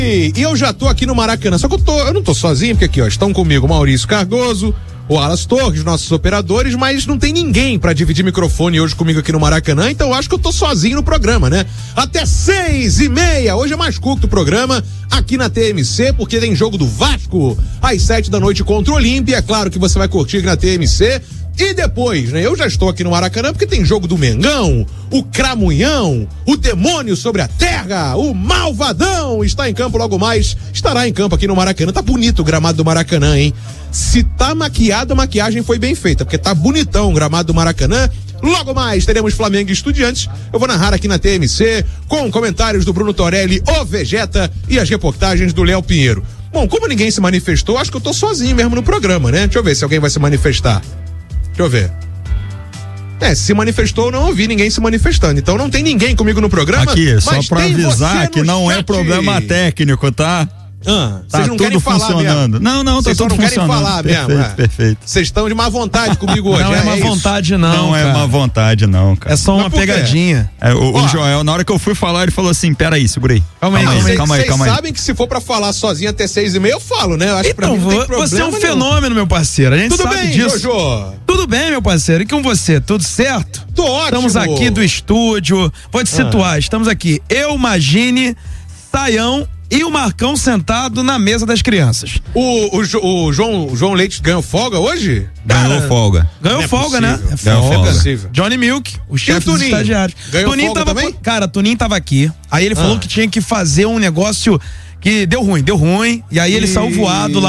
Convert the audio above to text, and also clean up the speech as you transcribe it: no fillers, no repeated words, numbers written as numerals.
E eu já tô aqui no Maracanã, só que eu não tô sozinho, porque aqui, ó, estão comigo Maurício Cardoso, o Alas Torres, nossos operadores, mas não tem ninguém pra dividir microfone hoje comigo aqui no Maracanã, então eu acho que eu tô sozinho no programa, né? Até 6:30, hoje é mais curto o programa, aqui na TMC, porque tem jogo do Vasco, às 7 da noite contra o Olímpia, é claro que você vai curtir aqui na TMC. E depois, né? Eu já estou aqui no Maracanã porque tem jogo do Mengão, o Cramunhão, o Demônio sobre a Terra, o Malvadão está em campo logo mais, estará em campo aqui no Maracanã. Tá bonito o gramado do Maracanã, hein? Se tá maquiado, a maquiagem foi bem feita, porque tá bonitão o gramado do Maracanã. Logo mais teremos Flamengo e Estudiantes. Eu vou narrar aqui na TMC com comentários do Bruno Torelli, o Vegeta e as reportagens do Léo Pinheiro. Bom, como ninguém se manifestou, acho que eu tô sozinho mesmo no programa, né? Deixa eu ver se alguém vai se manifestar. Deixa eu ver. Se manifestou, eu não ouvi ninguém se manifestando. Então não tem ninguém comigo no programa. Aqui, só pra avisar que não chat. É problema técnico, tá? Vocês não querem falar funcionando. Mesmo. Não, tá tudo funcionando. Vocês não querem falar mesmo. Perfeito. Vocês estão de má vontade comigo hoje. Não é má vontade, não. Não é má vontade, não, cara. É só uma pegadinha. O Joel, na hora que eu fui falar, ele falou assim: peraí, segura aí. Calma aí. Vocês sabem que se for pra falar sozinho até 6:30, eu falo, né? Eu acho que pra mim não tem problema. Você é um fenômeno, meu parceiro. A gente tudo sabe bem, disso. Jojo? Tudo bem, meu parceiro. E com você? Tudo certo? Tô ótimo. Estamos aqui do estúdio. Vou te situar. Estamos aqui. Eu, Magine, Saião e o Marcão sentado na mesa das crianças. O João Leite ganhou folga hoje? Ganhou folga. Ganhou folga, né? Ganhou folga. Johnny Milk, o chefe dos estagiários. Ganhou folga também? Cara, Toninho tava aqui. Aí ele falou que tinha que fazer um negócio que deu ruim. E aí ele saiu voado lá